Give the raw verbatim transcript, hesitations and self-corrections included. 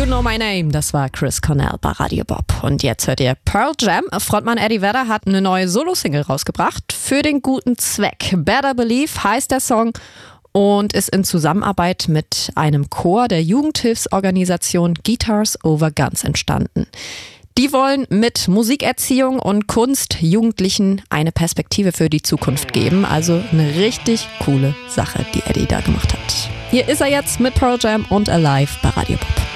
You Know My Name, das war Chris Cornell bei Radio Bob. Und jetzt hört ihr Pearl Jam. Frontmann Eddie Vedder hat eine neue Solo-Single rausgebracht für den guten Zweck. Better Believe heißt der Song und ist in Zusammenarbeit mit einem Chor der Jugendhilfsorganisation Guitars Over Guns entstanden. Die wollen mit Musikerziehung und Kunst Jugendlichen eine Perspektive für die Zukunft geben. Also eine richtig coole Sache, die Eddie da gemacht hat. Hier ist er jetzt mit Pearl Jam und Alive bei Radio Bob.